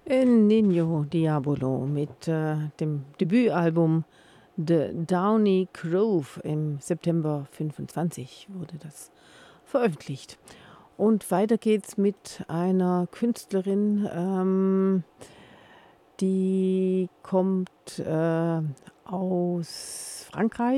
El Niño Diabolo mit dem Debütalbum The Downy Grove im September 25 wurde das veröffentlicht. Und weiter geht's mit einer Künstlerin, die kommt aus Frankreich.